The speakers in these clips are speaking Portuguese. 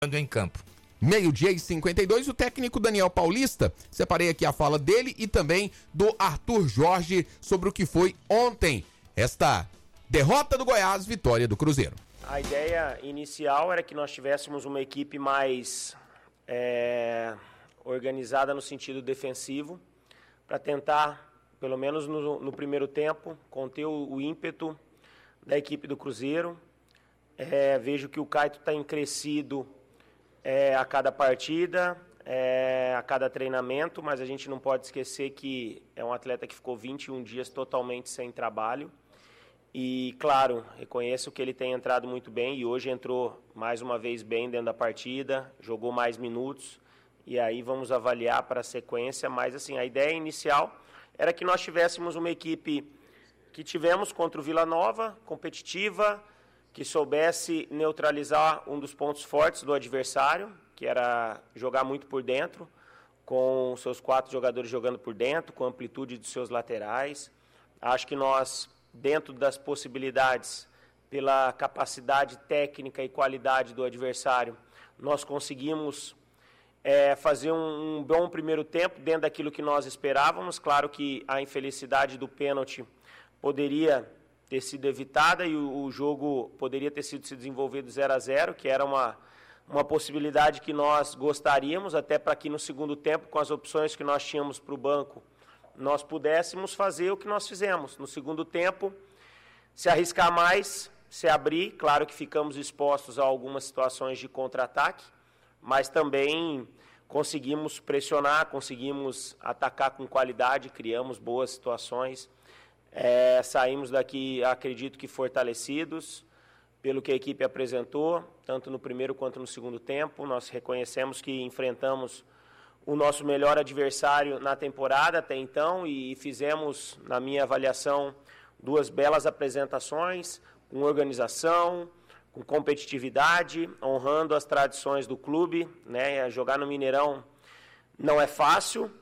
em campo. 12h52, o técnico Daniel Paulista, separei aqui a fala dele e também do Arthur Jorge sobre o que foi ontem, esta derrota do Goiás, vitória do Cruzeiro. A ideia inicial era que nós tivéssemos uma equipe mais organizada no sentido defensivo, para tentar, pelo menos no primeiro tempo, conter o ímpeto da equipe do Cruzeiro. Vejo que o Caito tem crescido a cada partida, a cada treinamento, mas a gente não pode esquecer que é um atleta que ficou 21 dias totalmente sem trabalho. E, claro, reconheço que ele tem entrado muito bem e hoje entrou mais uma vez bem dentro da partida, jogou mais minutos e aí vamos avaliar para a sequência. Mas, assim, a ideia inicial era que nós tivéssemos uma equipe que tivemos contra o Vila Nova, competitiva, que soubesse neutralizar um dos pontos fortes do adversário, que era jogar muito por dentro, com seus 4 jogadores jogando por dentro, com a amplitude dos seus laterais. Acho que nós, dentro das possibilidades, pela capacidade técnica e qualidade do adversário, nós conseguimos fazer um bom primeiro tempo dentro daquilo que nós esperávamos. Claro que a infelicidade do pênalti poderia ter sido evitada e o jogo poderia ter sido se desenvolvido 0-0, que era uma possibilidade que nós gostaríamos, até para que no segundo tempo, com as opções que nós tínhamos para o banco, nós pudéssemos fazer o que nós fizemos. No segundo tempo, se arriscar mais, se abrir, claro que ficamos expostos a algumas situações de contra-ataque, mas também conseguimos pressionar, conseguimos atacar com qualidade, criamos boas situações. Saímos daqui, acredito que fortalecidos pelo que a equipe apresentou, tanto no primeiro quanto no segundo tempo. Nós reconhecemos que enfrentamos o nosso melhor adversário na temporada até então e fizemos, na minha avaliação, 2 belas apresentações, com organização, com competitividade, honrando as tradições do clube, né? Jogar no Mineirão não é fácil,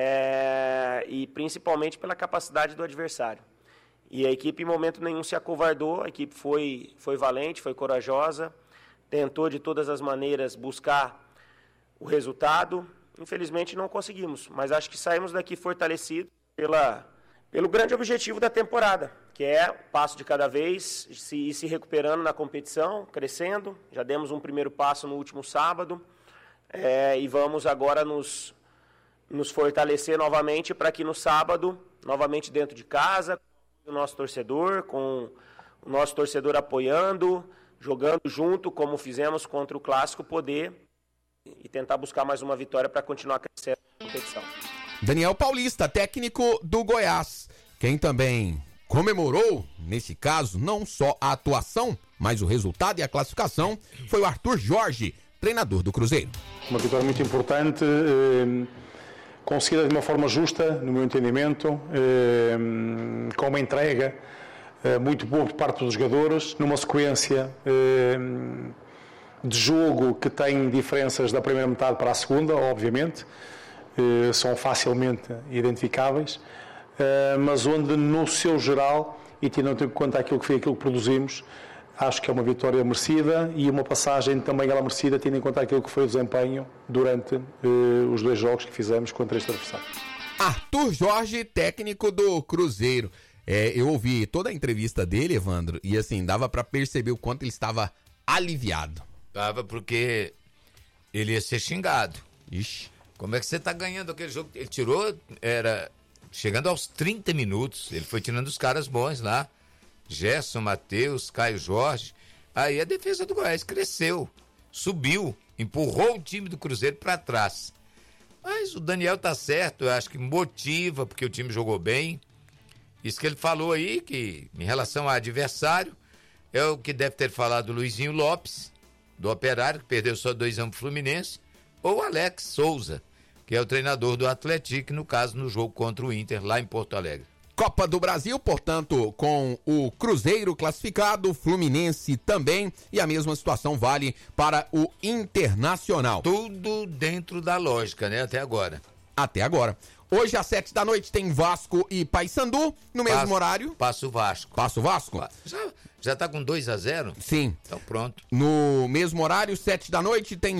e principalmente pela capacidade do adversário. E a equipe em momento nenhum se acovardou, a equipe foi valente, foi corajosa, tentou de todas as maneiras buscar o resultado. Infelizmente não conseguimos, mas acho que saímos daqui fortalecidos pelo grande objetivo da temporada, que é passo de cada vez, se recuperando na competição, crescendo. Já demos um primeiro passo no último sábado, e vamos agora nos fortalecer novamente para que no sábado, novamente dentro de casa, com o nosso torcedor, com o nosso torcedor apoiando, jogando junto, como fizemos contra o Clássico, poder e tentar buscar mais uma vitória para continuar crescendo na competição. Daniel Paulista, técnico do Goiás. Quem também comemorou, nesse caso, não só a atuação, mas o resultado e a classificação, foi o Arthur Jorge, treinador do Cruzeiro. Uma vitória muito importante, conseguida de uma forma justa, no meu entendimento, com uma entrega muito boa por parte dos jogadores, numa sequência de jogo que tem diferenças da primeira metade para a segunda, obviamente, são facilmente identificáveis, mas onde no seu geral, e tendo em conta aquilo que produzimos, acho que é uma vitória merecida e uma passagem também ela merecida, tendo em conta aquilo que foi o desempenho durante os 2 jogos que fizemos contra este adversário. Arthur Jorge, técnico do Cruzeiro. Eu ouvi toda a entrevista dele, Evandro, e assim, dava para perceber o quanto ele estava aliviado. Dava, porque ele ia ser xingado. Ixi. Como é que você tá ganhando aquele jogo? Ele tirou, chegando aos 30 minutos, ele foi tirando os caras bons lá. Gerson, Matheus, Caio Jorge. Aí a defesa do Goiás cresceu, subiu, empurrou o time do Cruzeiro para trás. Mas o Daniel tá certo, eu acho que motiva, porque o time jogou bem. Isso que ele falou aí, que em relação ao adversário, é o que deve ter falado o Luizinho Lopes, do Operário, que perdeu só 2-1 pro Fluminense, ou o Alex Souza, que é o treinador do Atlético, no caso, no jogo contra o Inter, lá em Porto Alegre. Copa do Brasil, portanto, com o Cruzeiro classificado, o Fluminense também, e a mesma situação vale para o Internacional. Tudo dentro da lógica, né, até agora. Até agora. Hoje, às 7 da noite, tem Vasco e Paysandu, no mesmo horário. Passa o Vasco. Passa o Vasco? Já tá com 2-0? Sim. Então pronto. No mesmo horário, 7 da noite, tem